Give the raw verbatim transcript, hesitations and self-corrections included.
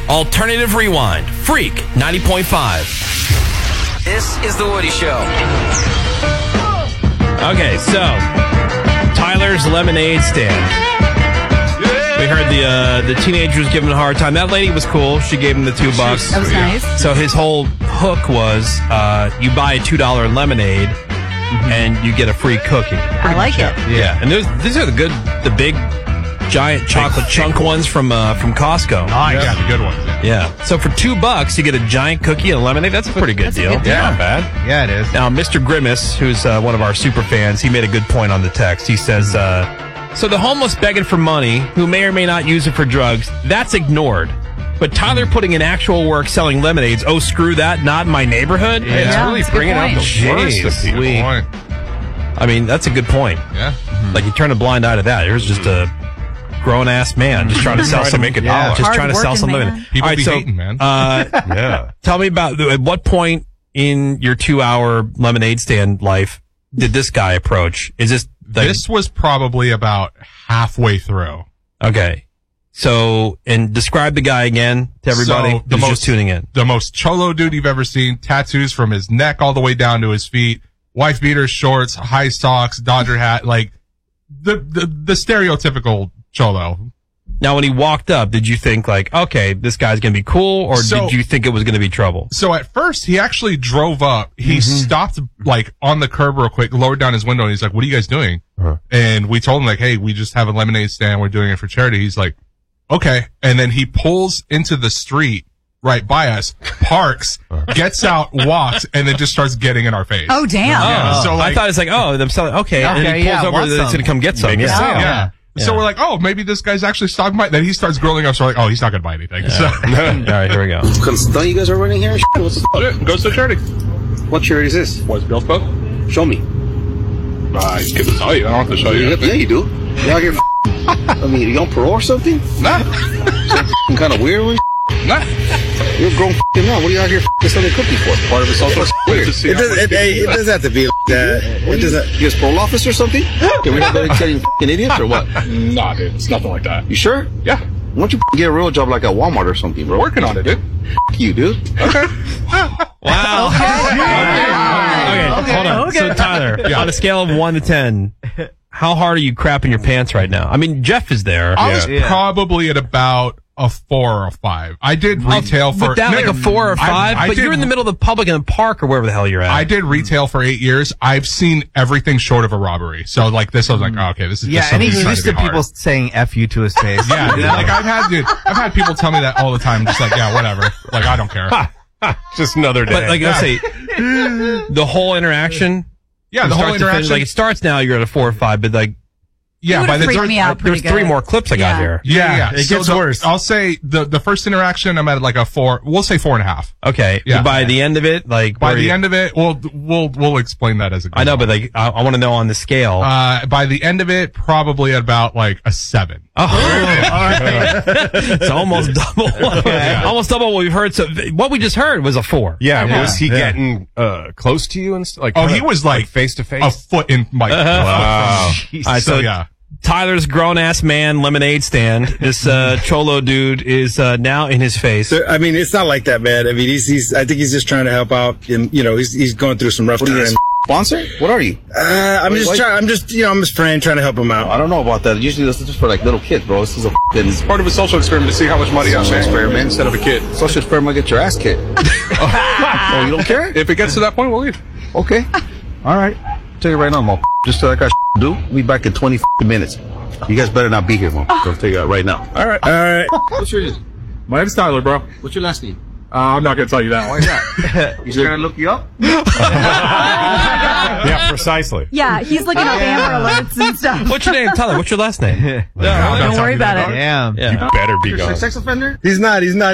Alternative Rewind. Freak ninety point five. This is The Woody Show. Okay, so Tyler's lemonade stand. We heard the uh, the teenager was giving him a hard time. That lady was cool. She gave him the two bucks. That was nice. So his whole hook was uh, you buy a two dollar lemonade mm-hmm. and you get a free cookie. I like it. Yeah, and those, these are the good, the big, giant chocolate chunk ones from uh, from Costco. Oh, I got the good ones. Yeah. Yeah. So for two bucks, you get a giant cookie and a lemonade. That's a pretty good That's a deal. good deal. Yeah, not bad. Yeah, it is. Now, Mister Grimace, who's uh, one of our super fans, he made a good point on the text. He says, uh, so the homeless begging for money, who may or may not use it for drugs, that's ignored. But Tyler putting in actual work selling lemonades, oh, screw that, not in my neighborhood? Yeah, Yeah, it's really that's a good bringing out the point. worst of Jeez, people. we- I mean, that's a good point. Yeah. Like, you turn a blind eye to that. Here's just a grown-ass man just trying to sell Trying to some, make a yeah, dollar. just trying to sell Hard-working some man. lemonade. People All right, be so, hating, man. Uh, Yeah. Tell me about, at what point in your two-hour lemonade stand life did this guy approach? Is this like, This was probably about halfway through. okay? So, and describe the guy again to everybody So, the who's most- just tuning in. The most cholo dude you've ever seen. Tattoos from his neck all the way down to his feet. Wife beater shorts, high socks, Dodger hat. Like, the, the, the stereotypical cholo. Now, when he walked up, did you think like, okay, this guy's gonna be cool, or So- did you think it was gonna be trouble? So at first, he actually drove up. He Mm-hmm. stopped, like, on the curb real quick, lowered down his window, and he's like, what are you guys doing? Uh-huh. And we told him, like, hey, we just have a lemonade stand. We're doing it for charity. He's like, okay. And then he pulls into the street right by us, parks, gets out, walks, and then just starts getting in our face. Oh, damn. Yeah, so, I like- thought it's like, oh, I'm selling. Okay, and then Okay, he pulls yeah, over. want He's some. gonna come get some. Make a Yeah. sale. Yeah. So Yeah. we're like, oh, maybe this guy's actually stopping by. Then he starts grilling us. So we're like, oh, he's not going to buy anything. So, All right, here we go. Don't you guys are running here? What's the goes to charity. What charity is this? What's Bill's boat? Show me. I can tell you. I don't have to show Yeah, yeah, you do. You out here? I mean, you on parole or something? Nah. Some kind of weird one? Nah. You're a grown f***ing man. What are you out here f***ing selling cookies for? Part of a social weird. It doesn't, it, hey, it doesn't have to be like that. What It is doesn't. that? You guys parole office or something? Can we not go to tell you f***ing idiots or what? Nah, dude. It's nothing like that. You sure? Yeah. Why don't you f***ing get a real job like at Walmart or something, bro? Working on it, dude. F*** you, dude. Okay. Wow. Okay, okay, hold on. So Tyler, Yeah. on a scale of one to ten, how hard are you crapping your pants right now? I mean, Jeff is there. I was Yeah. probably at about a four or a five. I did retail for With that, no, like no, a four or I- five, I but did- you're in the middle of the public in the park or wherever the hell you're at. I did retail for eight years. I've seen everything short of a robbery. So like this, I was like, oh, okay, this is Yeah, just and something he's trying used to to be people hard. saying F you to his face. Yeah, dude, like I've had, dude, I've had people tell me that all the time. Just like, yeah, whatever. Like I don't care. Just another day. But like, let's say the whole interaction. Yeah, from the whole start to finish, interaction. like it starts now, you're at a four or five, but like yeah, It by would've the freaked time me out pretty there's three good. more clips I got Yeah. here. Yeah, yeah. it So gets the- worse. I'll say the the first interaction, I'm at like a four. We'll say four and a half. Okay. Yeah. By the end of it, like By where the you- end of it, we'll we'll we'll explain that as a. I know, but like I, I want to know on the scale. uh, by the end of it, probably at about like a seven. Oh, all right. It's almost double. Almost double what we've heard. So th- what we just heard was a four. yeah, Yeah. was he Yeah. getting uh, close to you and st- like? Oh, kinda, he was like face to A face. foot in like. Uh-huh. Wow. All right, So, so yeah. Tyler's grown ass man lemonade stand. This uh, cholo dude is uh, now in his face. So, I mean, it's not like that, man. I mean, he's, he's, I think he's just trying to help out. And, you know, he's, he's going through some rough What are you times. guys sponsor? What are you? Uh, I'm Wait, just what? trying, I'm just, you know, I'm his friend trying to help him I out. don't know about that. Usually this is just for like little kids, bro. This is a f***ing Part of a social experiment to see how much money I social experiment instead of a kid. Social experiment. Get your ass kicked. Oh, you don't care? If it gets to that point, we'll leave. Okay. All right. Tell you right now, motherfucker. Just so I got to do. We'll be back in twenty minutes. You guys better not be here, motherfucker. I'll tell you that right now. All right. All right. What's your name? My name's Tyler, bro. What's your last name? Uh, I'm not gonna tell you that. Why is that? You trying to look you up? Yeah, precisely. Yeah, he's looking up Amber Alerts and stuff. What's your name, Tyler? What's your last name? Don't worry about it. Damn. Yeah. Better be gone. Sex offender? He's not, he's not.